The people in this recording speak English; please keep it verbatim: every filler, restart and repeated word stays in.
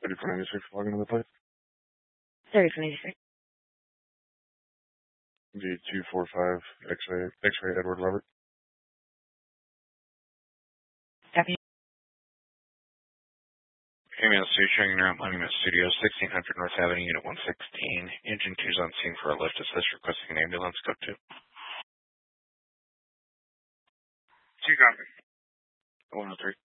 thirty-four ninety-six, log into the place. thirty-four ninety-six. V two four five, X-ray, X-ray Edward Robert. Copy. Female suit showing in route Monument Studios, sixteen hundred North Avenue, Unit one sixteen. Engine two's on scene for a lift assist, requesting an ambulance. Go to. Two copy. one oh three.